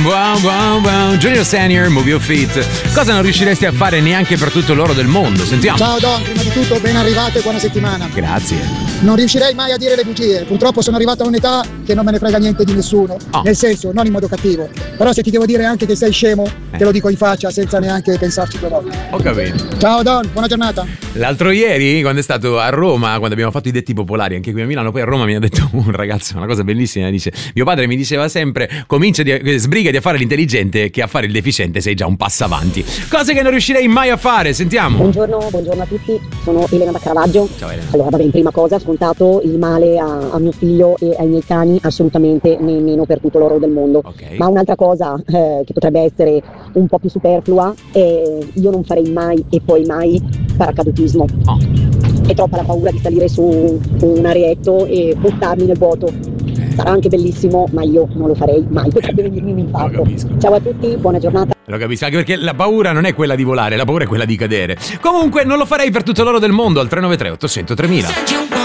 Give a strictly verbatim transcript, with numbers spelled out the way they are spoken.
Wow, wow, wow. Junior Senior, Move Your Feet. Cosa non riusciresti a fare neanche per tutto l'oro del mondo? Sentiamo. Ciao Don, prima di tutto ben arrivato e buona settimana. Grazie. Non riuscirei mai a dire le bugie, purtroppo sono arrivato a un'età che non me ne frega niente di nessuno, oh. nel senso, non in modo cattivo, però se ti devo dire anche che sei scemo, eh. te lo dico in faccia senza neanche pensarci due volte. Ho capito. Ciao Don, buona giornata. L'altro ieri, quando è stato a Roma, quando abbiamo fatto i detti popolari anche qui a Milano, poi a Roma mi ha detto un ragazzo una cosa bellissima, dice: mio padre mi diceva sempre, comincia di, sbrigati a fare l'intelligente che a fare il deficiente sei già un passo avanti. Cose che non riuscirei mai a fare, sentiamo. Buongiorno, buongiorno a tutti, sono Elena da Caravaggio. Ciao Elena. Allora, vabbè, in prima cosa, scontato il male a, a mio figlio e ai miei cani, assolutamente nemmeno per tutto l'oro del mondo. Okay. Ma un'altra cosa eh, che potrebbe essere un po' più superflua è io non farei mai e poi mai paracadutismo. Oh. È troppa la paura di salire su un arietto e buttarmi nel vuoto. Sarà anche bellissimo, ma io non lo farei mai, potrebbe venirmi un infarto. Ciao a tutti, buona giornata. Lo capisco, anche perché la paura non è quella di volare, la paura è quella di cadere. Comunque non lo farei per tutto l'oro del mondo al tre nove tre otto zero zero tremila.